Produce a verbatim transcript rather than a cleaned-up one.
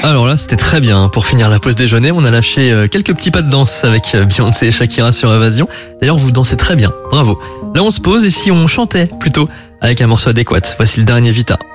Alors là, c'était très bien. Pour finir la pause déjeuner, on a lâché euh, quelques petits pas de danse avec euh, Beyoncé et Shakira sur Évasion. D'ailleurs, vous dansez très bien. Bravo. Là, on se pose et si on chantait plutôt avec un morceau adéquat. Voici le dernier Vita.